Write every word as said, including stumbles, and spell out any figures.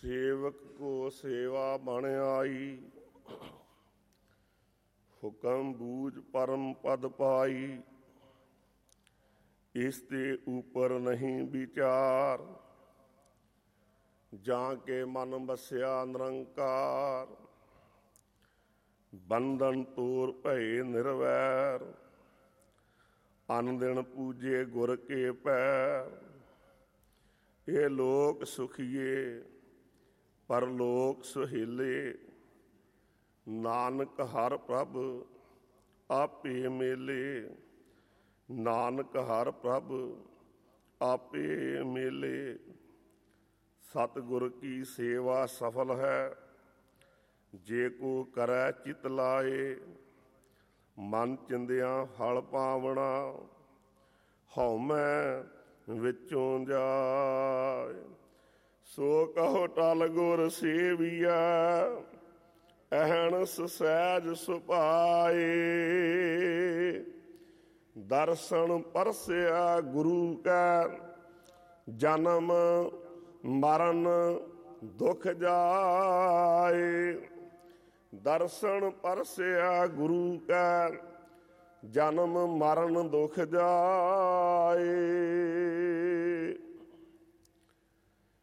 ਸੇਵਕ ਕੋ ਸੇਵਾ ਬਣ ਆਈ, ਹੁਕਮ ਬੂਝ ਪਰਮ ਪਦ ਪਾਈ। ਇਸ ਦੇ ਉਪਰ ਨਹੀਂ ਵਿਚਾਰ, ਜਾਂ ਕੇ ਮਨ ਵਸਿਆ ਨਿਰੰਕਾਰ। ਬੰਧਨ ਤੋਰ ਭਏ ਨਿਰਵੈਰ, ਅਨ ਦਿਨ ਪੂਜੇ ਗੁਰ ਕੇ ਪੈਰ। ਇਹ ਲੋਕ ਸੁਖੀਏ ਪਰਲੋਕ ਸੁਹੇਲੇ, ਨਾਨਕ ਹਰ ਪ੍ਰਭ ਆਪੇ ਮੇਲੇ। ਨਾਨਕ ਹਰ ਪ੍ਰਭ ਆਪੇ ਮੇਲੇ। ਸਤਿਗੁਰ ਕੀ ਸੇਵਾ ਸਫਲ ਹੈ, ਜੇ ਕੋ ਕਰੈ ਚਿਤ ਲਾਏ। ਮਨ ਚਿੰਦਿਆਂ ਫਲ ਪਾਵਣਾ, ਹਉਮੈ ਵਿੱਚੋਂ ਜਾਏ। ਸੋ ਕਹੋ ਟਲ ਗੁਰ ਸੇਵੀਐ, ਅਹਨਿਸ ਸਹਿਜ ਸੁਭਾਏ। ਦਰਸ਼ਨ ਪਰਸਿਆ ਗੁਰੂ ਕੈ, ਜਨਮ ਮਰਨ ਦੁਖ ਜਾਏ। ਦਰਸ਼ਨ ਪਰਸਿਆ ਗੁਰੂ ਕੈ, ਜਨਮ ਮਰਨ ਦੁਖ ਜਾਏ।